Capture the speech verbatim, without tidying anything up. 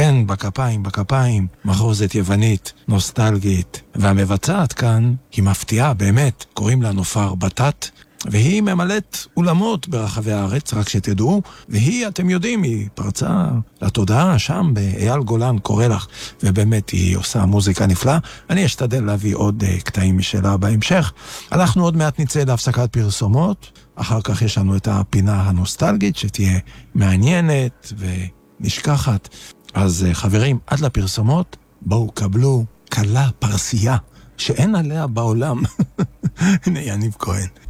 כן, בכפיים, בכפיים, מחרוזת יוונית, נוסטלגית. והמבצעת כאן היא מפתיעה באמת, קוראים לה נופר בטט, והיא ממלאת אולמות ברחבי הארץ, רק שתדעו, והיא, אתם יודעים, היא פרצה לתודעה שם באייל גולן קורא לך, ובאמת היא עושה מוזיקה נפלאה. אני אשתדל להביא עוד uh, קטעים משלה בהמשך. אנחנו עוד מעט נצא להפסקת פרסומות, אחר כך יש לנו את הפינה הנוסטלגית שתהיה מעניינת ונשכחת. אז uh, חברים, עד לפרסומות, בואו קבלו קלה פרסייה שאין עליה בעולם. הנה יניב כהן.